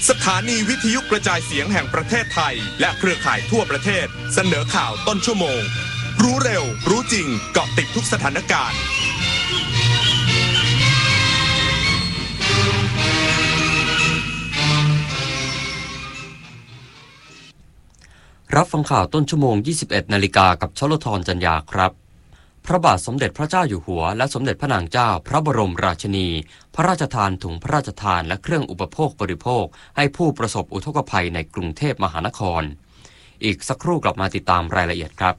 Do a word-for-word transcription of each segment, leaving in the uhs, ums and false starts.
สถานีวิทยุกระจายเสียงแห่งประเทศไทยและเครือข่ายทั่วประเทศเสนอข่าวต้นชั่วโมงรู้เร็วรู้จริงเกาะติดทุกสถานการณ์รับฟังข่าวต้นชั่วโมง ยี่สิบเอ็ด นาฬิกากับชลธรจัญญาครับพระบาทสมเด็จพระเจ้าอยู่หัวและสมเด็จพระนางเจ้าพระบรมราชินีพระราชทานถุงพระราชทานและเครื่องอุปโภคบริโภคให้ผู้ประสบอุทกภัยในกรุงเทพมหานครอีกสักครู่กลับมาติดตามรายละเอียดครับ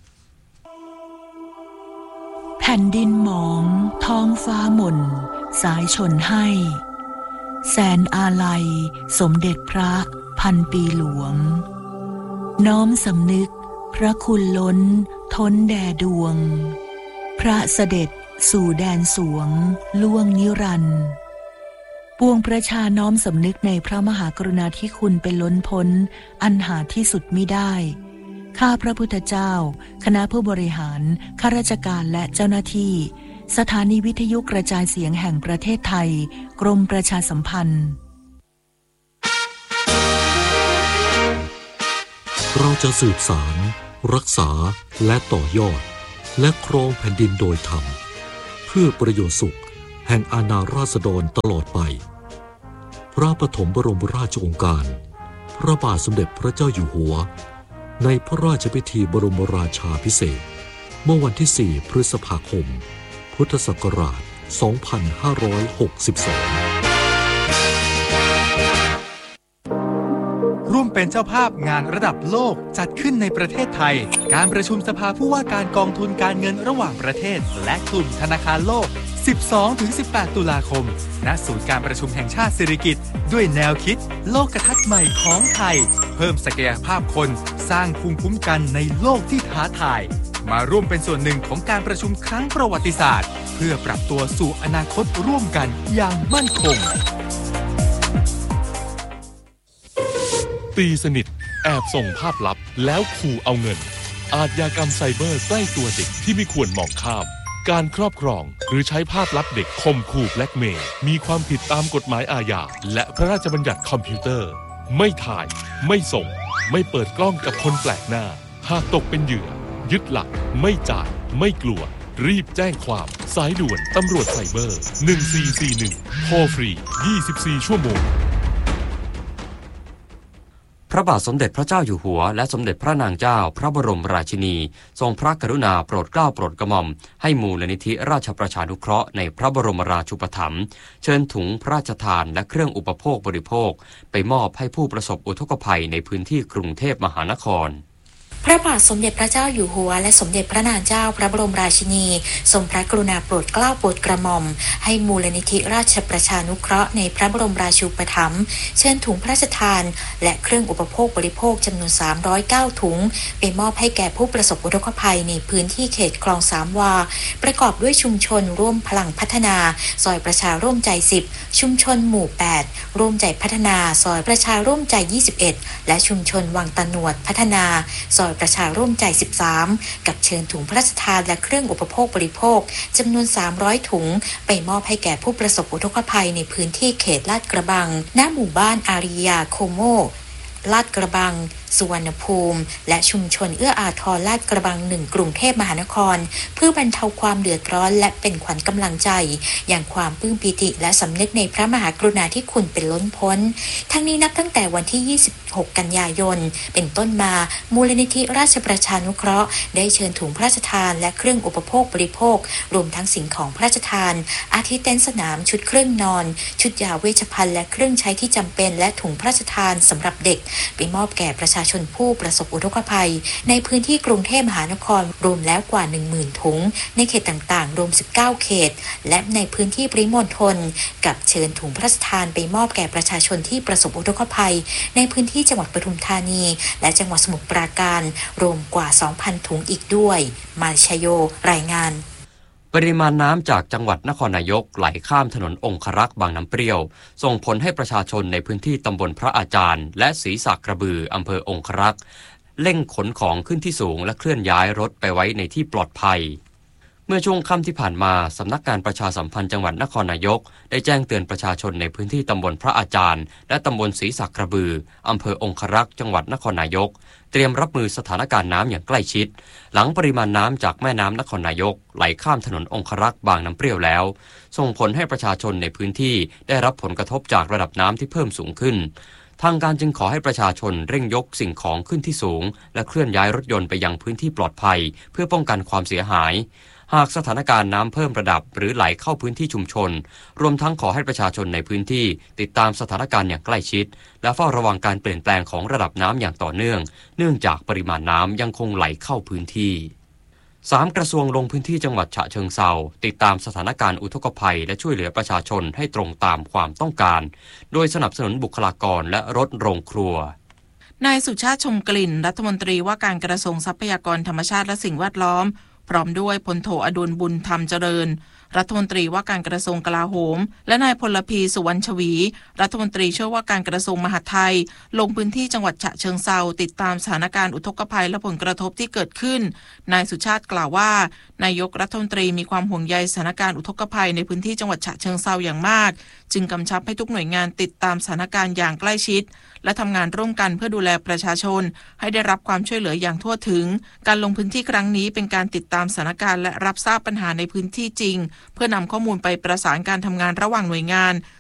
แผ่นดินหมองท้องฟ้าหม่นสายชนให้แสนอาลัยสมเด็จพระพันปีหลวงน้อมสำนึกพระคุณล้นท้นแด่ดวงพระเสด็จสู่แดนสวงล่วงนิรันดร์ปวงประชาน้อมสำนึกในพระมหากรุณาธิคุณเป็นล้นพ้นอันหาที่สุดมิได้ข้าพระพุทธเจ้าคณะผู้บริหารข้าราชการและเจ้าหน้าที่สถานีวิทยุกระจายเสียงแห่งประเทศไทยกรมประชาสัมพันธ์เราจะสืบสารรักษาและต่อยอดและครองแผ่นดินโดยธรรมเพื่อประโยชน์สุขแห่งอาณาราษฎรตลอดไปพระปฐมบรมราชโองการพระบาทสมเด็จพระเจ้าอยู่หัวในพระราชพิธีบรมราชาภิเษกเมื่อวันที่สี่พฤษภาคมพุทธศักราชสองพันห้าร้อยหกสิบสองร่วมเป็นเจ้าภาพงานระดับโลกจัดขึ้นในประเทศไทยการประชุมสภาผู้ว่าการกองทุนการเงินระหว่างประเทศและกลุ่มธนาคารโลก สิบสองถึงสิบแปด ตุลาคมณศูนย์การประชุมแห่งชาติสิริกิติ์ด้วยแนวคิดโลกทัศน์ใหม่ของไทยเพิ่มศักยภาพคนสร้างภูมิคุ้มกันในโลกที่ท้าทายมาร่วมเป็นส่วนหนึ่งของการประชุมครั้งประวัติศาสตร์เพื่อปรับตัวสู่อนาคตร่วมกันอย่างมั่นคงตีสนิทแอบส่งภาพลับแล้วขู่เอาเงินอาชญากรรมไซเบอร์ใกล้ตัวเด็กที่ไม่ควรมองข้ามการครอบครองหรือใช้ภาพลับเด็กข่มขู่แบล็กเมย์มีความผิดตามกฎหมายอาญาและพระราชบัญญัติคอมพิวเตอร์ไม่ถ่ายไม่ส่งไม่เปิดกล้องกับคนแปลกหน้าหากตกเป็นเหยื่อยึดหลักไม่จ่ายไม่กลัวรีบแจ้งความสายด่วนตำรวจไซเบอร์หนึ่งสี่สี่หนึ่งโทรฟรียี่สิบสี่ชั่วโมงพระบาทสมเด็จพระเจ้าอยู่หัวและสมเด็จพระนางเจ้าพระบรมราชินีทรงพระกรุณาโปรดเกล้าโปรดกระหม่อมให้มูลนิธิราชประชานุเคราะห์ในพระบรมราชูปถัมภ์เชิญถุงพระราชทานและเครื่องอุปโภคบริโภคไปมอบให้ผู้ประสบอุทกภัยในพื้นที่กรุงเทพมหานครพระบาทสมเด็จพระเจ้าอยู่หัวและสมเด็จพระนางเจ้าพระบรมราชินีทรงพระกรุณาโปรดเกล้าโปรดกระหม่อมให้มูลนิธิราชประชานุเคราะห์ในพระบรมราชูปถัมภ์เชิญถุงพระราชทานและเครื่องอุปโภคบริโภคจำนวนสามร้อยเก้าถุงไปมอบให้แก่ผู้ประสบอุทกภัยในพื้นที่เขตคลองสามวาประกอบด้วยชุมชนร่วมพลังพัฒนาซอยประชาร่วมใจสิบชุมชนหมู่แปดร่วมใจพัฒนาซอยประชาร่วมใจยี่สิบเอ็ดและชุมชนวังตะหนวดพัฒนาซอยประชาร่วมใจสิบสามกับเชิญถุงพระราชทานและเครื่องอุปโภคบริโภคจำนวนสามร้อยถุงไปมอบให้แก่ผู้ประสบอุทกภัยในพื้นที่เขตลาดกระบังณหมู่บ้านอาริยาโคโมลาดกระบังสุวรรณภูมิและชุมชนเอื้ออาทรลาดกระบังหนึ่งกรุงเทพมหานครเพื่อบรรเทาความเดือดร้อนและเป็นขวัญกำลังใจอย่างความปลื้มปิติและสำนึกในพระมหากรุณาธิคุณเป็นล้นพ้นทั้งนี้นับตั้งแต่วันที่ยี่สิบหกกันยายนเป็นต้นมามูลนิธิราชประชานุเคราะห์ได้เชิญถุงพระราชทานและเครื่องอุปโภคบริโภครวมทั้งสิ่งของพระราชทานอาทิเต็นท์สนามชุดเครื่องนอนชุดยาเวชภัณฑ์และเครื่องใช้ที่จำเป็นและถุงพระราชทานสำหรับเด็กไปมอบแก่ประชาชนผู้ประสบอุทกภัยในพื้นที่กรุงเทพมหานครรวมแล้วกว่า หนึ่งหมื่น ถุงในเขตต่างๆรวมสิบเก้าเขตและในพื้นที่ปริมณฑลกับเชิญถุงพระราชทานไปมอบแก่ประชาชนที่ประสบอุทกภัยในพื้นที่จังหวัดปทุมธานีและจังหวัดสมุทรปราการรวมกว่า สองพัน ถุงอีกด้วยมาชโยรายงานปริมาณน้ำจากจังหวัดนครนายกไหลข้ามถนนองครักษ์บางน้ำเปรี้ยวส่งผลให้ประชาชนในพื้นที่ตำบลพระอาจารย์และศรีสักกระบืออำเภอองครักษ์เร่งขนของขึ้นที่สูงและเคลื่อนย้ายรถไปไว้ในที่ปลอดภัยเมื่อช่วงค่ำที่ผ่านมาสำนักงานประชาสัมพันธ์จังหวัดนครนายกได้แจ้งเตือนประชาชนในพื้นที่ตำบลพระอาจารย์และตำบลศรีสักกระบืออำเภอองครักษ์จังหวัดนครนายกเตรียมรับมือสถานการณ์น้ำอย่างใกล้ชิดหลังปริมาณน้ำจากแม่น้ำนครนายกไหลข้ามถนนองครักษ์บางน้ำเปรี้ยวแล้วส่งผลให้ประชาชนในพื้นที่ได้รับผลกระทบจากระดับน้ำที่เพิ่มสูงขึ้นทางการจึงขอให้ประชาชนเร่งยกสิ่งของขึ้นที่สูงและเคลื่อนย้ายรถยนต์ไปยังพื้นที่ปลอดภัยเพื่อป้องกันความเสียหายหากสถานการณ์น้ำเพิ่มระดับหรือไหลเข้าพื้นที่ชุมชนรวมทั้งขอให้ประชาชนในพื้นที่ติดตามสถานการณ์อย่างใกล้ชิดและเฝ้าระวังการเปลี่ยนแปลงของระดับน้ำอย่างต่อเนื่องเนื่องจากปริมาณน้ำยังคงไหลเข้าพื้นที่สามกระทรวงลงพื้นที่จังหวัดฉะเชิงเทราติดตามสถานการณ์อุทกภัยและช่วยเหลือประชาชนให้ตรงตามความต้องการโดยสนับสนุนบุคลากรและรถโรงครัวนายสุชาติชมกลิ่นรัฐมนตรีว่าการกระทรวงทรัพยากรธรรมชาติและสิ่งแวดล้อมพร้อมด้วยพลโทอดุลบุญธรรมเจริญรัฐมนตรีว่าการกระทรวงกลาโหมและนายพลพีสุวรรณชวีรัฐมนตรีช่วยว่าการกระทรวงมหาดไทยลงพื้นที่จังหวัดฉะเชิงเทราติดตามสถานการณ์อุทกภัยและผลกระทบที่เกิดขึ้นนายสุชาติกล่าวว่านายกรัฐมนตรีมีความห่วงใยสถานการณ์อุทกภัยในพื้นที่จังหวัดฉะเชิงเทราอย่างมากจึงกำชับให้ทุกหน่วยงานติดตามสถานการณ์อย่างใกล้ชิดและทำงานร่วมกันเพื่อดูแลประชาชนให้ได้รับความช่วยเหลืออย่างทั่วถึงการลงพื้นที่ครั้งนี้เป็นการติดตามสถานการณ์และรับทราบปัญหาในพื้นที่จริงเพื่อนำข้อมูลไปประสานการทำงานระหว่างหน่วยงาน